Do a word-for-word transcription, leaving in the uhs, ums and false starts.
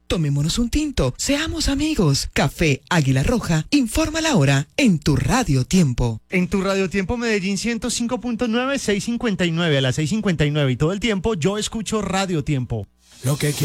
Tomémonos un tinto, seamos amigos. Café Águila Roja, informa la hora en tu Radio Tiempo. En tu Radio Tiempo Medellín ciento cinco punto nueve, seiscientos cincuenta y nueve a las seis cincuenta y nueve y todo el tiempo yo escucho Radio Tiempo. Lo que